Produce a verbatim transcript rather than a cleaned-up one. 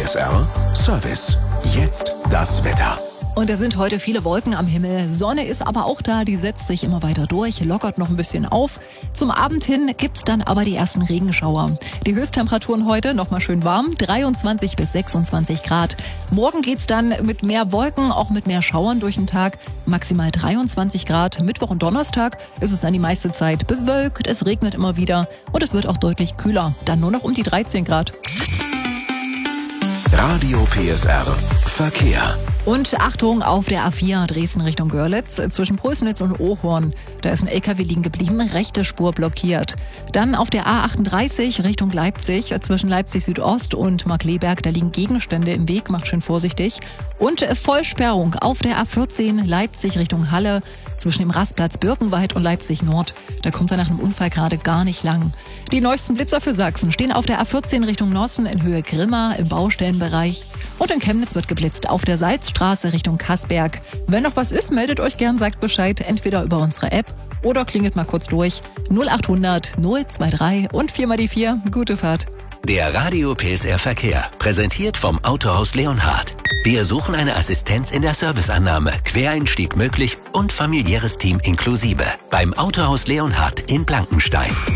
S R Service. Jetzt das Wetter. Und da sind heute viele Wolken am Himmel. Sonne ist aber auch da, die setzt sich immer weiter durch, lockert noch ein bisschen auf. Zum Abend hin gibt's dann aber die ersten Regenschauer. Die Höchsttemperaturen heute nochmal schön warm, dreiundzwanzig bis sechsundzwanzig Grad. Morgen geht's dann mit mehr Wolken, auch mit mehr Schauern durch den Tag, maximal dreiundzwanzig Grad. Mittwoch und Donnerstag ist es dann die meiste Zeit bewölkt, es regnet immer wieder und es wird auch deutlich kühler. Dann nur noch um die dreizehn Grad. Radio P S R Verkehr. Und Achtung auf der A vier Dresden Richtung Görlitz zwischen Pulsnitz und Ohlhorn. Da ist ein L K W liegen geblieben, rechte Spur blockiert. Dann auf der A achtunddreißig Richtung Leipzig zwischen Leipzig Südost und Markkleeberg. Da liegen Gegenstände im Weg, macht schön vorsichtig. Und Vollsperrung auf der A vierzehn Leipzig Richtung Halle zwischen dem Rastplatz Birkenwald und Leipzig Nord. Da kommt er nach einem Unfall gerade gar nicht lang. Die neuesten Blitzer für Sachsen stehen auf der A vierzehn Richtung Nossen in Höhe Grimma im Baustellenbereich. Und in Chemnitz wird geblitzt auf der Salzstraße Richtung Kassberg. Wenn noch was ist, meldet euch gern, sagt Bescheid, entweder über unsere App oder klingelt mal kurz durch. null achthundert null drei und vier mal die vier. Gute Fahrt. Der Radio P S R Verkehr, präsentiert vom Autohaus Leonhard. Wir suchen eine Assistenz in der Serviceannahme, Quereinstieg möglich und familiäres Team inklusive. Beim Autohaus Leonhard in Blankenstein.